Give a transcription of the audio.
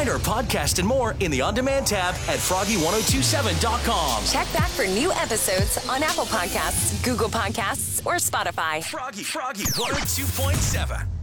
Find our podcast and more in the On-Demand tab at Froggy1027.com. Check back for new episodes on Apple Podcasts, Google Podcasts, or Spotify. Froggy 102.7.